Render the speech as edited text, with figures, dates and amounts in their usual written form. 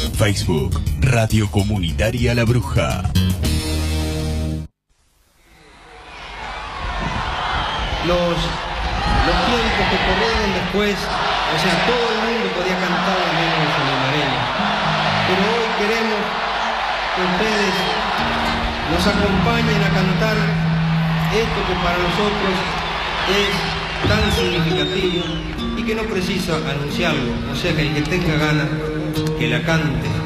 Facebook, Radio Comunitaria La Bruja. Los tiempos que corrieron después, o sea, todo el mundo podía cantar menos los olimareños. Pero hoy queremos que ustedes nos acompañen a cantar esto que para nosotros es tan significativo y que no precisa anunciarlo. O sea, que el que tenga ganas, que la cante.